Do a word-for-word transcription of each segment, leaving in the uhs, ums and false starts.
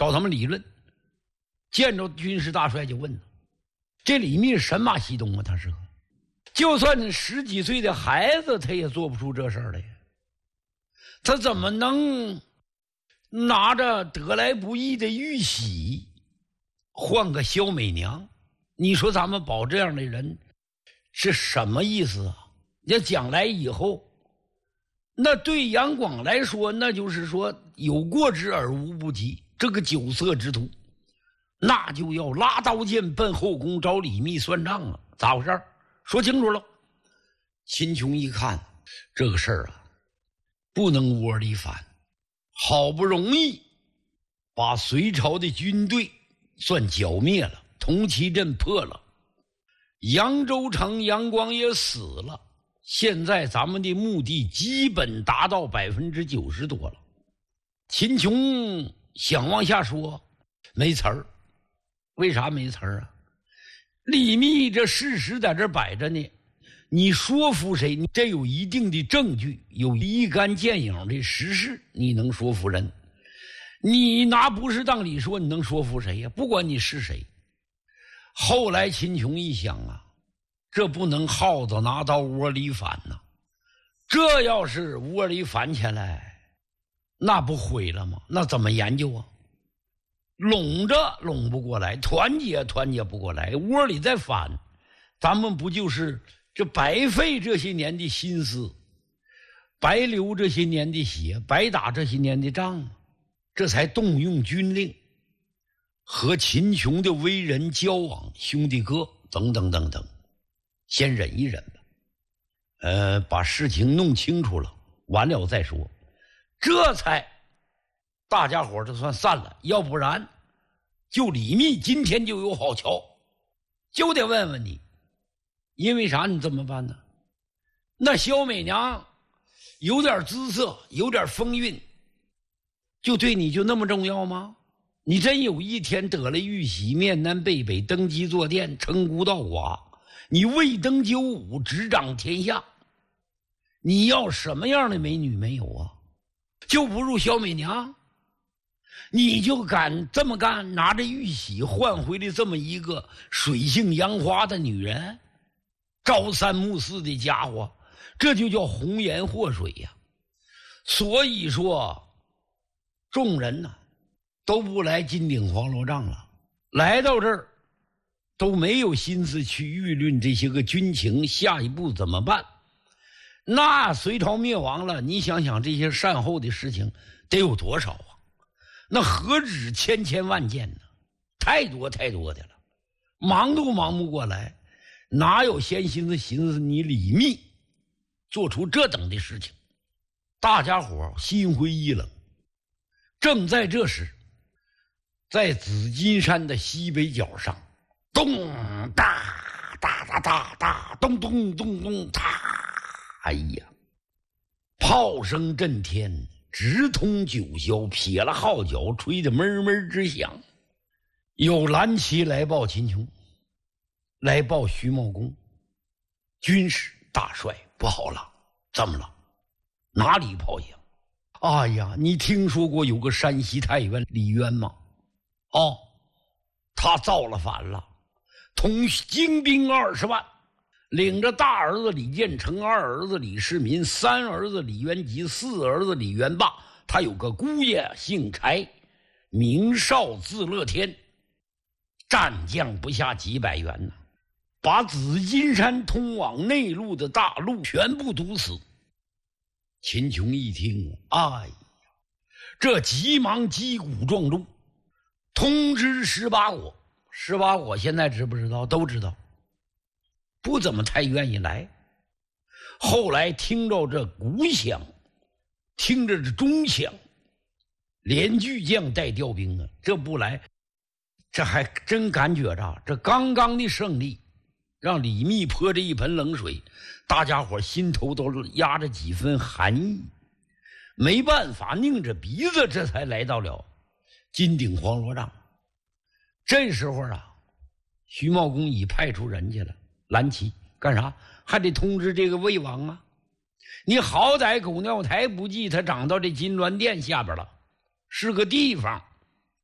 找他们理论。见着军事大帅就问了：这李密神马西东啊？他是个，就算十几岁的孩子，他也做不出这事儿来。他怎么能拿着得来不易的玉玺换个萧美娘？你说咱们保这样的人是什么意思啊？那将来以后，那对杨广来说，那就是说有过之而无不及。这个酒色之徒，那就要拉刀剑奔后宫找李密算账了。咋回事？说清楚了。秦琼一看这个事儿啊，不能窝里反，好不容易把隋朝的军队算剿灭了，铜旗阵破了，扬州城杨广也死了，现在咱们的目的基本达到百分之九十多了。秦琼想往下说，没词儿。为啥没词儿啊？李密这事实在这摆着呢，你说服谁？你这有一定的证据，有一干见影的实事，你能说服人。你拿不是当理说，你能说服谁呀？不管你是谁。后来秦琼一想啊，这不能耗子拿刀窝里反呐、啊，这要是窝里反起来，那不毁了吗？那怎么研究啊？拢着拢不过来，团结团结不过来，窝里再反，咱们不就是这白费这些年的心思，白流这些年的血，白打这些年的仗吗？这才动用军令，和秦琼的为人交往，兄弟哥等等等等，先忍一忍吧，呃，把事情弄清楚了，完了再说，这才大家伙就算散了。要不然就李密今天就有好瞧，就得问问你，因为啥你这么办呢？那萧美娘有点姿色，有点风韵，就对你就那么重要吗？你真有一天得了玉玺，面南背北，登基坐殿，称孤道寡，你未登九五，执掌天下，你要什么样的美女没有啊？就不如萧美娘，你就敢这么干，拿着玉玺换回了这么一个水性杨花的女人，朝三暮四的家伙，这就叫红颜祸水呀、啊！所以说众人呢、啊、都不来金鼎黄罗帐了，来到这儿都没有心思去议论这些个军情，下一步怎么办。那隋朝灭亡了，你想想这些善后的事情得有多少啊？那何止千千万件呢，太多太多的了，忙都忙不过来，哪有闲心思寻思你李密做出这等的事情？大家伙心灰意冷。正在这时，在紫金山的西北角上，咚哒哒哒哒哒，咚咚咚咚哒，哎呀，炮声震天，直通九霄，撇了号角，吹得闷闷直响。有蓝旗来报秦琼，来报徐茂公，军师大帅，不好了，怎么了？哪里炮响？哎呀，你听说过有个山西太原李渊吗？哦，他造了反了，统精兵二十万，领着大儿子李建成，二儿子李世民，三儿子李元吉，四儿子李元霸，他有个姑爷姓柴，名少字乐天，战将不下几百员呢，把紫金山通往内陆的大路全部堵死。秦琼一听，哎呀，这急忙击鼓撞钟，通知十八国。十八国现在知不知道？都知道，不怎么太愿意来。后来听着这鼓响，听着这钟响，连巨将带调兵啊，这不来，这还真感觉着这刚刚的胜利让李密泼这一盆冷水，大家伙心头都压着几分寒意，没办法，拧着鼻子这才来到了金鼎黄罗帐。这时候啊，徐茂公已派出人去了，蓝旗干啥？还得通知这个魏王啊！你好歹狗尿台不济，他长到这金銮殿下边了，是个地方，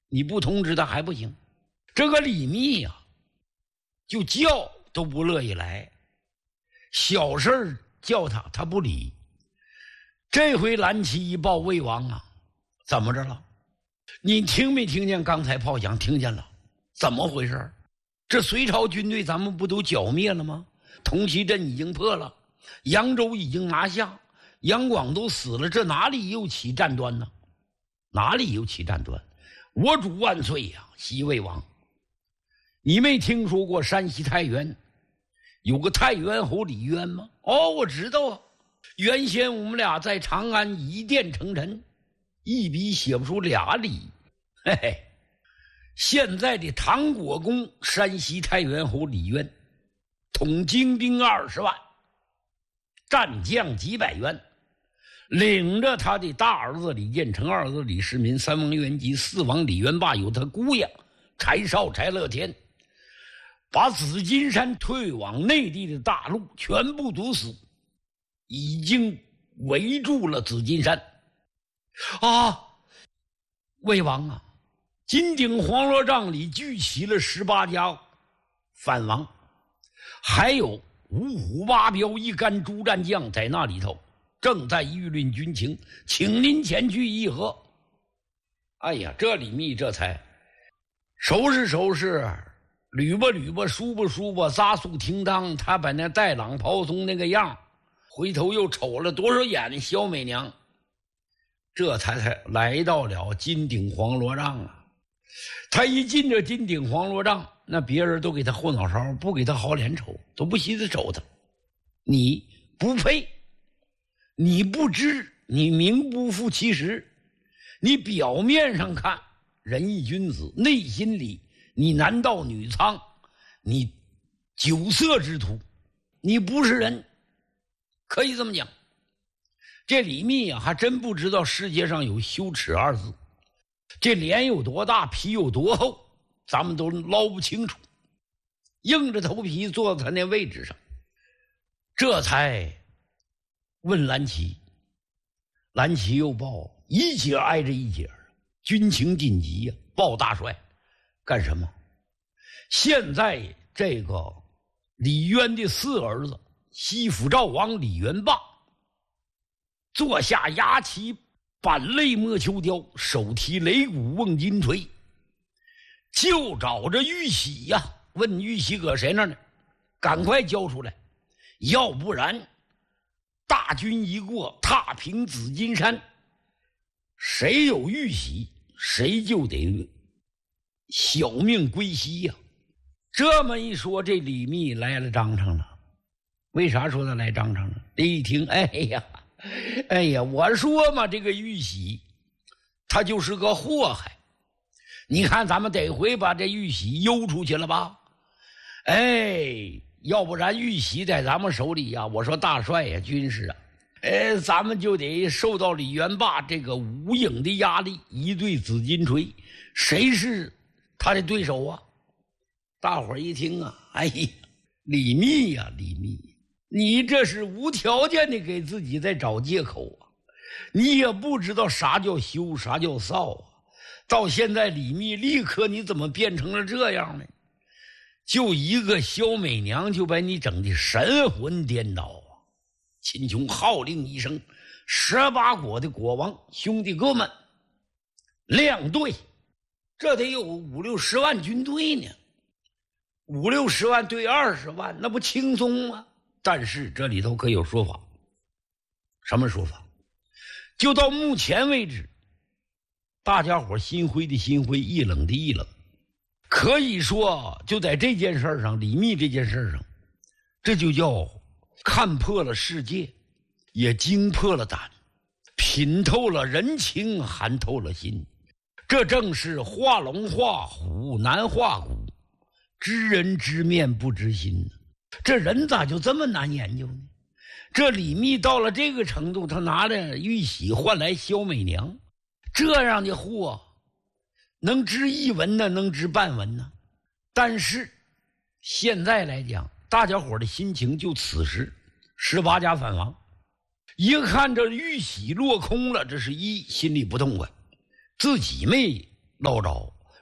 你不通知他还不行。这个李密呀、啊，就叫都不乐意来，小事叫他他不理。这回蓝旗一报魏王啊，怎么着了？你听没听见刚才炮响？听见了。怎么回事？这隋朝军队咱们不都剿灭了吗？铜旗阵已经破了，扬州已经拿下，杨广都死了，这哪里又起战端呢？哪里又起战端？我主万岁呀、啊，西魏王！你没听说过山西太原有个太原侯李渊吗？哦，我知道啊。原先我们俩在长安一电成尘，一笔写不出俩理。嘿嘿，现在的唐国公山西太原侯李渊，统精兵二十万，战将几百员，领着他的大儿子李建成、二儿子李世民、三王元吉、四王李元霸，有他姑爷柴绍、柴乐天，把紫金山退往内地的大路全部堵死，已经围住了紫金山。啊，魏王啊，金鼎黄罗帐里聚齐了十八家反王，还有五虎八彪一干诸战将在那里头，正在议论军情，请您前去议和。哎呀，这李密这才收拾收拾，捋吧捋吧，梳吧梳吧，扎素听当，他把那带朗袍松那个样，回头又瞅了多少眼萧美娘，这才才来到了金鼎黄罗帐啊。他一进这金鼎黄罗帐，那别人都给他后脑勺，不给他好脸瞅，都不惜思瞅他。你不配，你不知，你名不副其实，你表面上看仁义君子，内心里你男盗女娼，你酒色之徒，你不是人，可以这么讲。这李密啊，还真不知道世界上有羞耻二字，这脸有多大，皮有多厚，咱们都捞不清楚，硬着头皮坐在他那位置上，这才问蓝旗。蓝旗又报，一节挨着一节，军情紧急呀、啊！报大帅，干什么？现在这个李渊的四儿子西府赵王李元霸，坐下牙旗板泪莫秋雕，手提擂鼓瓮金锤，就找着玉玺呀、啊！问玉玺搁谁那呢？赶快交出来，要不然大军一过，踏平紫金山，谁有玉玺，谁就得小命归西呀、啊！这么一说，这李密来了张昌了。为啥说他来张昌了？一听，哎呀，哎呀，我说嘛，这个玉玺，他就是个祸害。你看，咱们得回把这玉玺邮出去了吧？哎，要不然玉玺在咱们手里呀、啊，我说大帅呀、啊，军师啊，哎，咱们就得受到李元霸这个无影的压力，一对紫金锤，谁是他的对手啊？大伙儿一听啊，哎呀，李密呀、啊，李密，你这是无条件的给自己在找借口啊！你也不知道啥叫羞，啥叫臊啊！到现在李密立刻你怎么变成了这样呢？就一个萧美娘就把你整的神魂颠倒啊！秦琼号令一声，十八国的国王兄弟哥们亮队，这得有五六十万军队呢，五六十万对二十万，那不轻松吗？但是这里头可有说法。什么说法？就到目前为止，大家伙心灰的心灰，意冷的意冷。可以说就在这件事上，李密这件事上，这就叫看破了世界，也惊破了胆，品透了人情，寒透了心。这正是画龙画虎难画骨，知人知面不知心呢。这人咋就这么难研究呢？这李密到了这个程度，他拿着玉玺换来萧美娘，这样的货能知一文呢，能知半文呢。但是现在来讲，大家伙的心情就此时十八家反王，一看这玉玺落空了，这是一心里不痛快，自己没捞着；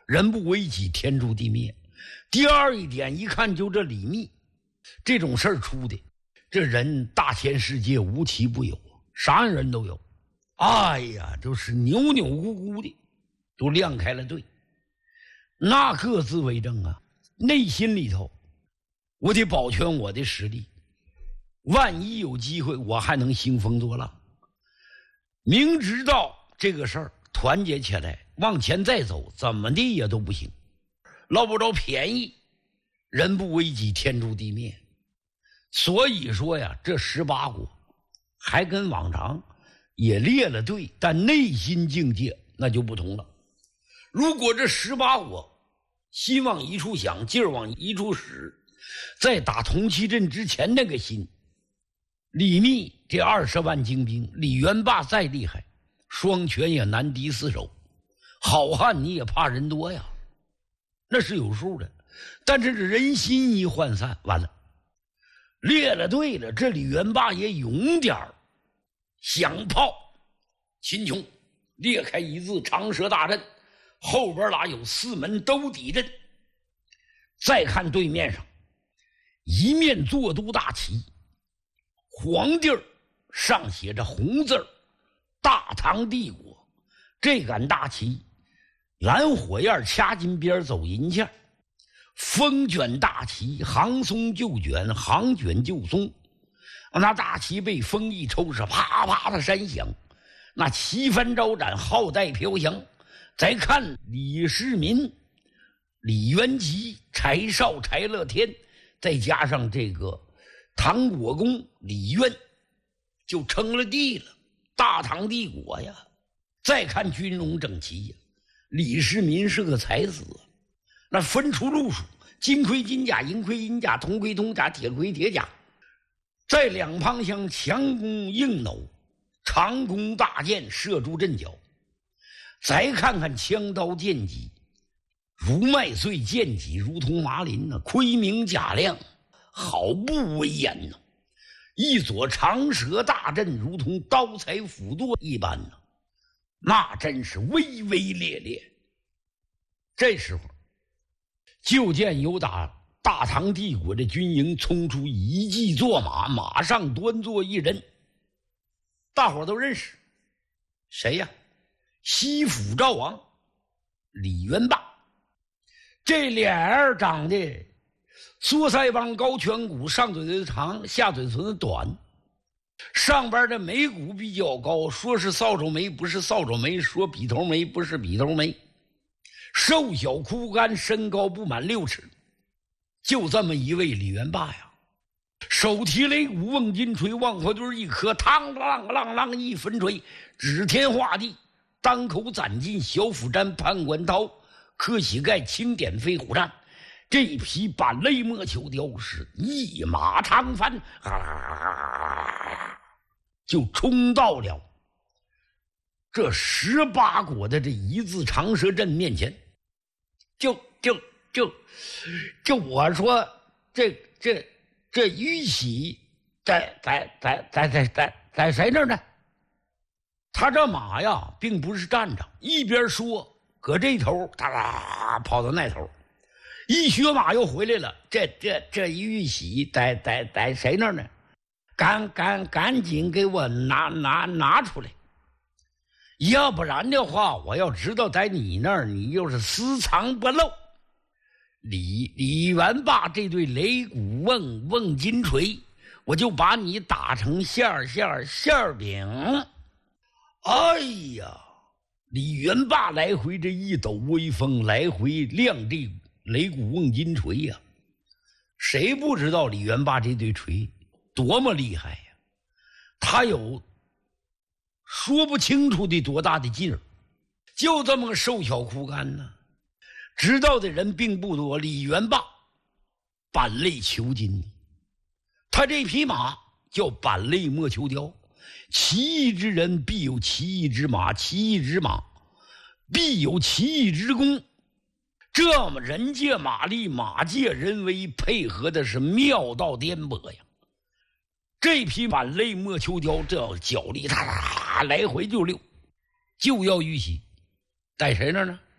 人不为己，天诛地灭。第二一点，一看就这李密这种事儿出的，这人大千世界无奇不有，啥样人都有。哎呀，就是扭扭咕咕的，都亮开了队。那各自为政啊，内心里头，我得保全我的实力，万一有机会，我还能兴风作浪。明知道这个事儿，团结起来往前再走，怎么地也都不行，捞不着便宜。人不为己，天诛地灭。所以说呀，这十八国还跟往常也列了队，但内心境界那就不同了。如果这十八国心往一处想，劲儿往一处使，在打铜旗阵之前那个心，李密这二十万精兵，李元霸再厉害，双拳也难敌四手。好汉你也怕人多呀，那是有数的。但是这人心一涣散，完了，列了队了，这李元霸也勇点儿，响炮秦琼裂开一字长蛇大阵，后边哪有四门兜底阵。再看对面上一面坐都大旗，黄地儿上写着红字儿，大唐帝国。这杆大旗蓝火焰掐金边走银线，风卷大旗，行松就卷，行卷就松。那大旗被风一抽，是啪啪的山响，那旗帆招展，号带飘翔。再看李世民、李元吉、柴少、柴乐天，再加上这个唐国公李渊，就称了帝了，大唐帝国呀。再看军容整齐呀，李世民是个才子，那分出路数，金盔金甲，银盔银甲，铜盔铜甲，铁盔铁甲，在两旁像强弓硬弩，长弓大箭射出阵脚。再看看枪刀剑戟，如麦穗，剑戟如同麻林呢、啊，盔明甲亮，好不威严呢、啊。一左长蛇大阵，如同刀裁斧剁一般呢、啊，那真是威威烈烈。这时候，就见有打大唐帝国的军营冲出一骑坐马，马上端坐一人，大伙都认识，谁呀？西府赵王李元霸。这脸儿长得缩腮帮高颧骨，上嘴唇长，下嘴唇短，上边的眉骨比较高，说是扫帚眉不是扫帚眉，说笔头眉不是笔头眉，瘦小枯干，身高不满六尺。就这么一位李元霸呀，手提擂鼓瓮金锤，往回堆一磕，嘡啷啷啷一分锤，指天画地，当口斩尽小虎瞻，判官刀，柯喜盖，清点飞虎战。这匹板类莫秋雕是一马长帆，啊，就冲到了这十八国的这一字长蛇阵面前。就就就就我说这这这玉玺在在在在在在在谁那儿呢？他这马呀并不是站着，一边说搁这头，他啦跑到那头，一学马又回来了。这这这玉玺在在在谁那儿呢？赶赶赶紧给我拿拿拿出来，要不然的话，我要知道在你那儿，你又是私藏不露。李李元霸这对擂鼓瓮瓮金锤，我就把你打成馅儿馅儿馅儿饼。哎呀，李元霸来回这一抖威风，来回亮这擂鼓瓮金锤呀、啊，谁不知道李元霸这对锤多么厉害呀？他有说不清楚的多大的劲儿，就这么个瘦小枯干呢。知道的人并不多。李元霸板类裘金，他这匹马叫板类莫秋雕。奇异之人必有奇异之马，奇异之马必有奇异之功。这么人借马力，马借人为，配合的是妙到颠簸呀。这匹板类莫秋雕，这脚力它来回就溜，就要玉玺，在谁那呢？